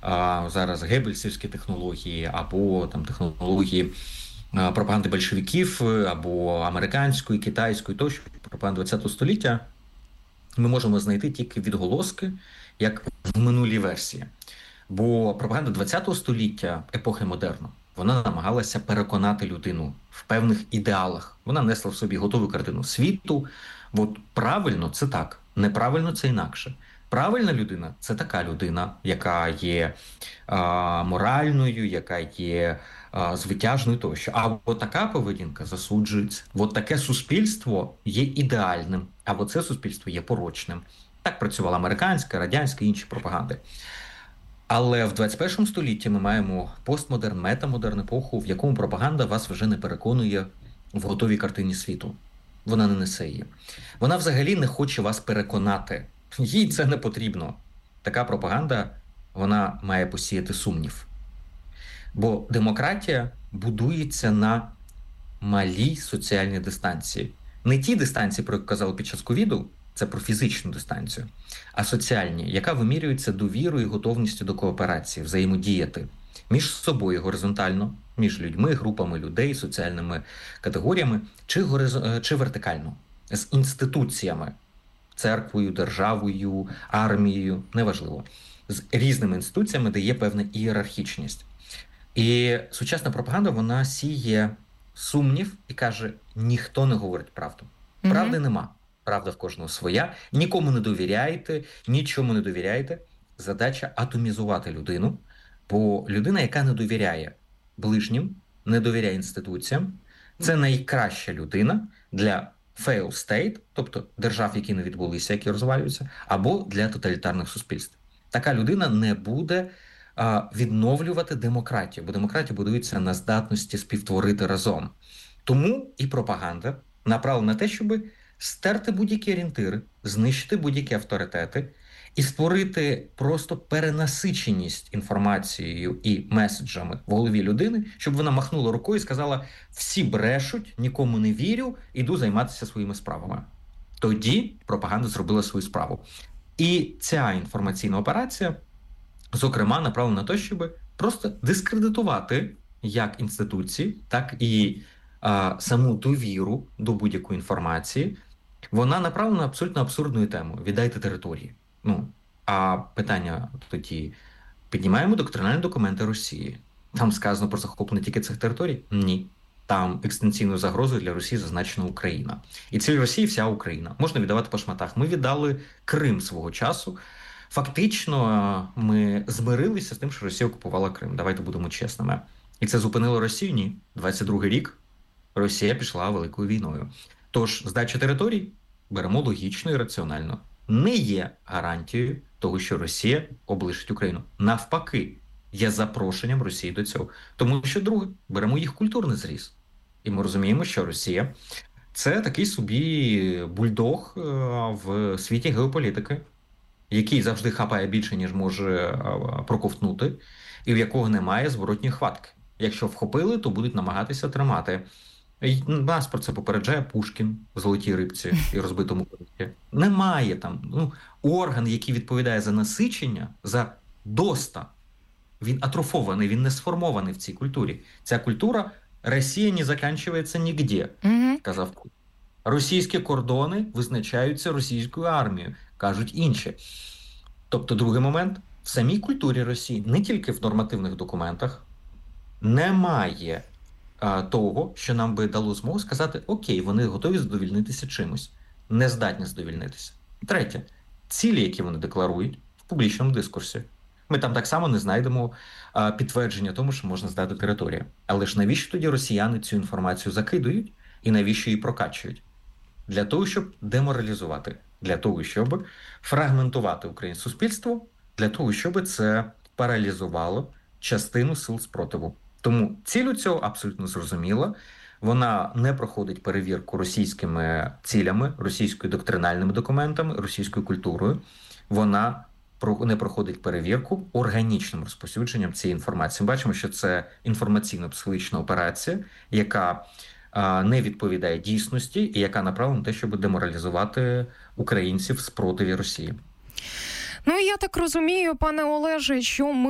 зараз геббельсівські технології, або там технології пропаганди большевиків, або американської, китайської, тощо пропаганди ХХ століття, ми можемо знайти тільки відголоски, як в минулій версії. Бо пропаганда ХХ століття, епохи модерну, вона намагалася переконати людину в певних ідеалах. Вона несла в собі готову картину світу. От правильно – це так, неправильно – це інакше. Правильна людина – це така людина, яка є моральною, яка є звитяжною тощо. А от така поведінка засуджується. От таке суспільство є ідеальним, а от це суспільство є порочним. Так працювала американська, радянська і інші пропаганди. Але в 21 столітті ми маємо постмодерн, метамодерн епоху, в якому пропаганда вас вже не переконує в готовій картині світу. Вона не несе її. Вона взагалі не хоче вас переконати. Їй це не потрібно. Така пропаганда, вона має посіяти сумнів. Бо демократія будується на малій соціальній дистанції. Не ті дистанції, про які казали під час ковіду, це про фізичну дистанцію, а соціальні, яка вимірюється довірою і готовністю до кооперації, взаємодіяти між собою горизонтально, між людьми, групами людей, соціальними категоріями, чи вертикально, з інституціями, церквою, державою, армією, неважливо, з різними інституціями, де є певна ієрархічність. І сучасна пропаганда, вона сіє сумнів і каже, ніхто не говорить правду. Правди нема. Правда в кожного своя. Нікому не довіряйте, нічому не довіряйте. Задача атомізувати людину, бо людина, яка не довіряє ближнім, не довіряє інституціям, це найкраща людина для fail state, тобто держав, які не відбулися, які розвалюються, або для тоталітарних суспільств. Така людина не буде відновлювати демократію, бо демократія будується на здатності співтворити разом. Тому і пропаганда направлена на те, щоб стерти будь-які орієнтири, знищити будь-які авторитети і створити просто перенасиченість інформацією і меседжами в голові людини, щоб вона махнула рукою і сказала, всі брешуть, нікому не вірю, іду займатися своїми справами. Тоді пропаганда зробила свою справу. І ця інформаційна операція, зокрема, направлена на те, щоб просто дискредитувати як інституції, так і саму довіру до будь-якої інформації. Вона направлена на абсолютно абсурдну тему – віддайте території. А питання тоді – піднімаємо доктринальні документи Росії. Там сказано про захоплення тільки цих територій? Ні. Там екстенційною загрозою для Росії зазначена Україна. І ціль Росії – вся Україна. Можна віддавати по шматах. Ми віддали Крим свого часу. Фактично, ми змирилися з тим, що Росія окупувала Крим. Давайте будемо чесними. І це зупинило Росію? Ні. 22-й рік Росія пішла великою війною. Тож, здача територій, беремо логічно і раціонально, не є гарантією того, що Росія облишить Україну. Навпаки, є запрошенням Росії до цього. Тому що, друге, беремо їх культурний зріз. І ми розуміємо, що Росія – це такий собі бульдог в світі геополітики, який завжди хапає більше, ніж може проковтнути, і в якого немає зворотньої хватки. Якщо вхопили, то будуть намагатися тримати. Нас про це попереджає Пушкін в «Золотій рибці» і «Розбитому кориті». Немає там орган, який відповідає за насичення, за доста. Він атрофований, він не сформований в цій культурі. Ця культура «Росія не закінчується нігде», казав Путін. Російські кордони визначаються російською армією, кажуть інші. Тобто, другий момент, в самій культурі Росії, не тільки в нормативних документах, немає того, що нам би дало змогу сказати, окей, вони готові задовільнитися чимось, не здатні задовільнитися. Третє, цілі, які вони декларують в публічному дискурсі. Ми там так само не знайдемо підтвердження тому, що можна здати територію. Але ж навіщо тоді росіяни цю інформацію закидують і навіщо її прокачують? Для того, щоб деморалізувати, для того, щоб фрагментувати українське суспільство, для того, щоб це паралізувало частину сил спротиву. Тому ціль у цього абсолютно зрозуміла. Вона не проходить перевірку російськими цілями, російською доктринальними документами, російською культурою. Вона не проходить перевірку органічним розповсюдженням цієї інформації. Ми бачимо, що це інформаційно-психологічна операція, яка не відповідає дійсності і яка направлена на те, щоб деморалізувати українців в спротиві Росії. Ну, я так розумію, пане Олеже, що ми